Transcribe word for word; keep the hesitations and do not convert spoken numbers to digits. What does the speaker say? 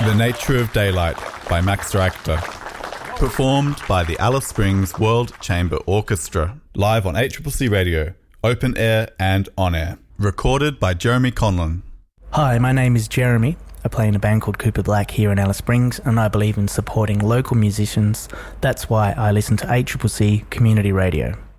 The Nature of Daylight by Max Richter. Performed by the Alice Springs World Chamber Orchestra. Live on A C C C Radio, open air and on air. Recorded by Jeremy Conlon. Hi, my name is Jeremy. I play in a band called Cooper Black here in Alice Springs, and I believe in supporting local musicians. That's why I listen to A C C C Community Radio.